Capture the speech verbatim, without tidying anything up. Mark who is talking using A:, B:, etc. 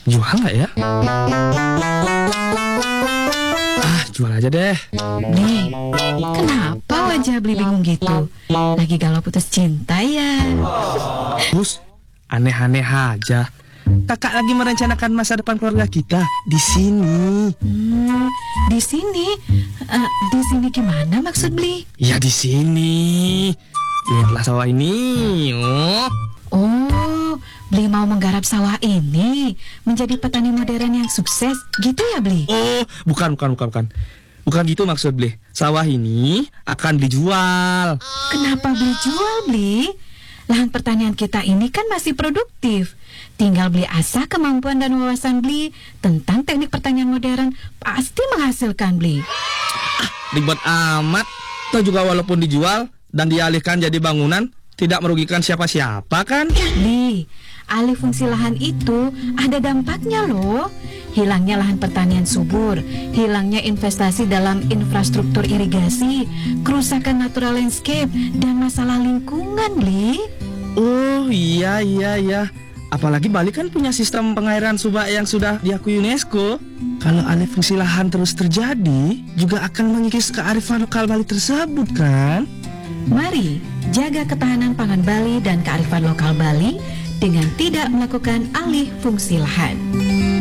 A: Jual nggak ya? Ah, jual aja deh.
B: Bli, kenapa wajah Bli bingung gitu? Lagi galau putus cinta ya?
A: Bus, aneh-aneh aja. Kakak lagi merencanakan masa depan keluarga kita di sini.
B: Hmm, di sini? Eh, di sini gimana maksud Bli?
A: Ya di sini. Lihatlah sawah ini. Oh.
B: Oh, Bli mau menggarap sawah ini menjadi petani modern yang sukses, gitu ya Bli?
A: Oh, bukan, bukan, bukan, bukan. Bukan gitu maksud Bli. Sawah ini akan dijual.
B: Kenapa Bli jual, Bli? Lahan pertanian kita ini kan masih produktif. Tinggal Bli asah kemampuan dan wawasan Bli tentang teknik pertanian modern, pasti menghasilkan Bli.
A: Ah, ribet amat. Toh juga walaupun dijual dan dialihkan jadi bangunan, tidak merugikan siapa-siapa kan?
B: Bli, alih fungsi lahan itu ada dampaknya loh. Hilangnya lahan pertanian subur, hilangnya investasi dalam infrastruktur irigasi, kerusakan natural landscape, dan masalah lingkungan, Bli.
A: Oh iya iya iya. Apalagi Bali kan punya sistem pengairan subak yang sudah diakui UNESCO. Kalau alih fungsi lahan terus terjadi, juga akan mengikis kearifan lokal Bali tersebut kan?
B: Mari jaga ketahanan pangan Bali dan kearifan lokal Bali dengan tidak melakukan alih fungsi lahan.